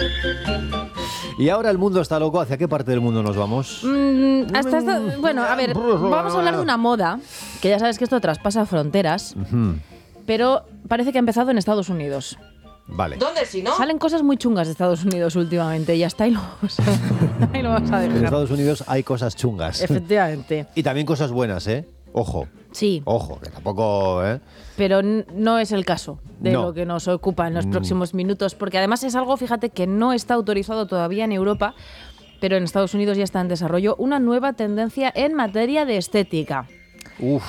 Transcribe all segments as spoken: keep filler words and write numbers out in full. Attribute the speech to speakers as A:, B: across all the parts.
A: Y ahora el mundo está loco. ¿Hacia qué parte del mundo nos vamos?
B: Mm, hasta esta, bueno, a ver, vamos a hablar de una moda, que ya sabes que esto traspasa fronteras,
A: Uh-huh.
B: pero parece que ha empezado en Estados Unidos.
A: Vale.
C: ¿Dónde si no?
B: Salen cosas muy chungas de Estados Unidos últimamente y hasta ahí lo vamos a, ahí lo vamos a
A: En
B: dejar.
A: Estados Unidos hay cosas chungas.
B: Efectivamente.
A: Y también cosas buenas, ¿eh? Ojo.
B: Sí,
A: Ojo, que tampoco, ¿eh?
B: pero n- no es el caso de
A: No.
B: lo que nos ocupa en los
A: Mm.
B: próximos minutos, porque además es algo, fíjate, que no está autorizado todavía en Europa, pero en Estados Unidos ya está en desarrollo una nueva tendencia en materia de estética.
A: Uf.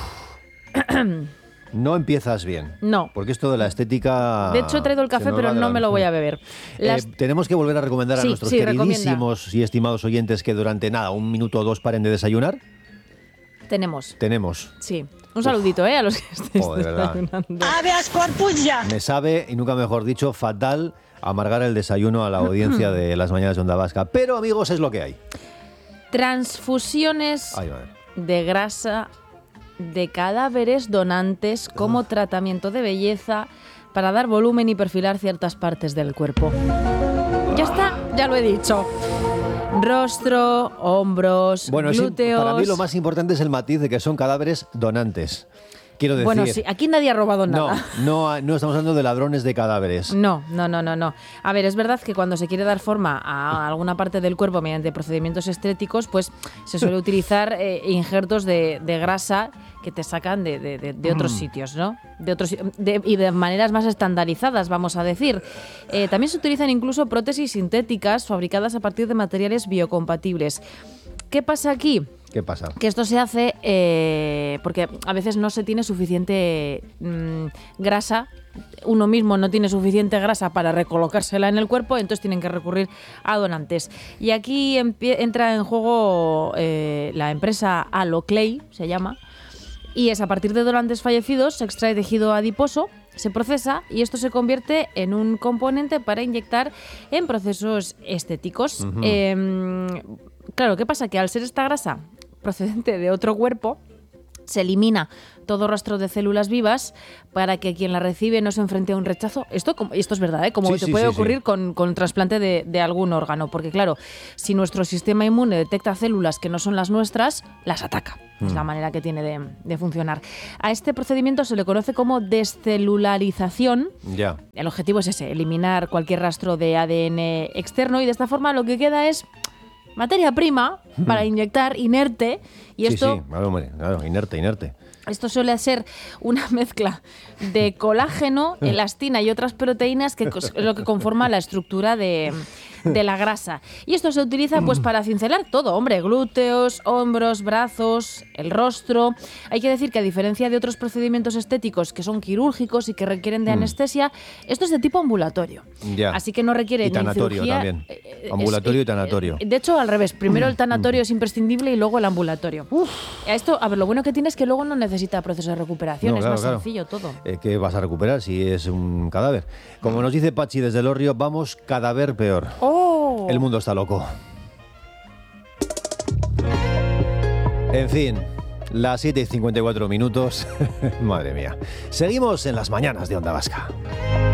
A: No empiezas bien.
B: No.
A: Porque esto de la estética...
B: De hecho, he traído el
A: se
B: café,
A: nos
B: pero
A: va de
B: no
A: la-
B: me lo voy a beber. Las-
A: Eh, tenemos que volver a recomendar a
B: Sí,
A: nuestros
B: sí,
A: queridísimos y estimados oyentes que durante nada, un minuto o dos paren de desayunar.
B: Tenemos,
A: Tenemos.
B: sí. Un saludito, ¿eh? A los que estéis
A: Joder, de verdad.
B: desayunando.
D: ¡Habeas corpus ya!
A: Me sabe, y nunca mejor dicho, fatal amargar el desayuno a la audiencia de las mañanas de Onda Vasca. Pero, amigos, es lo que hay.
B: Transfusiones
A: Ay, madre.
B: de grasa de cadáveres donantes como tratamiento de belleza para dar volumen y perfilar ciertas partes del cuerpo. Ya está, ya lo he dicho. Rostro, hombros,
A: Bueno, sí,
B: glúteos...
A: para mí lo más importante es el matiz de que son cadáveres donantes. Quiero decir...
B: Bueno, sí, aquí nadie ha robado
A: no,
B: nada.
A: no, no estamos hablando de ladrones de cadáveres.
B: No, no, no, no, no. A ver, es verdad que cuando se quiere dar forma a alguna parte del cuerpo mediante procedimientos estéticos, pues se suele utilizar eh, injertos de, de grasa que te sacan de, de- de- de otros sitios, ¿no? De otros de- y de maneras más estandarizadas, vamos a decir. Eh, también se utilizan incluso prótesis sintéticas fabricadas a partir de materiales biocompatibles. ¿Qué pasa aquí?
A: ¿Qué pasa?
B: Que esto se hace eh, porque a veces no se tiene suficiente mm, grasa, uno mismo no tiene suficiente grasa para recolocársela en el cuerpo, entonces tienen que recurrir a donantes. Y aquí empie- entra en juego eh, la empresa Alloclay, se llama, y es a partir de donantes fallecidos, se extrae tejido adiposo, se procesa y esto se convierte en un componente para inyectar en procesos estéticos.
A: Ujú.
B: Eh, claro, ¿qué pasa? Que al ser esta grasa procedente de otro cuerpo, se elimina todo rastro de células vivas para que quien la recibe no se enfrente a un rechazo. Esto, como- esto es verdad, ¿eh? Como
A: Sí,
B: te
A: sí,
B: puede
A: sí,
B: ocurrir
A: sí.
B: con, con trasplante de, de algún órgano. Porque claro, si nuestro sistema inmune detecta células que no son las nuestras, las ataca. Es
A: Mm.
B: la manera que tiene de, de funcionar. A este procedimiento se le conoce como descelularización.
A: Ya.
B: El objetivo es ese, eliminar cualquier rastro de A D N externo y de esta forma lo que queda es materia prima para inyectar inerte y
A: Sí,
B: esto,
A: sí, claro, hombre, claro, inerte, inerte.
B: esto suele ser una mezcla de colágeno, elastina y otras proteínas que es lo que conforma la estructura de, de la grasa. Y esto se utiliza pues para cincelar todo, hombre, glúteos, hombros, brazos, el rostro. Hay que decir que a diferencia de otros procedimientos estéticos que son quirúrgicos y que requieren de
A: Mm.
B: anestesia, esto es de tipo ambulatorio.
A: Ya.
B: Así que no requiere
A: Y
B: ni
A: tanatorio
B: cirugía,
A: también.
B: eh, es-
A: Ambulatorio y
B: eh,
A: tanatorio.
B: De hecho, al revés. Primero el tanatorio es imprescindible y luego el ambulatorio. A esto, a ver, lo bueno que tiene es que luego no necesita proceso de recuperación.
A: No,
B: es
A: claro,
B: más
A: claro.
B: sencillo todo.
A: Eh, ¿Qué vas a recuperar si es un cadáver? Como nos dice Pachi desde el Orrio, vamos cadáver peor.
B: ¡Oh!
A: El mundo está loco. En fin, las siete y cincuenta y cuatro minutos. Madre mía. Seguimos en las mañanas de Onda Vasca.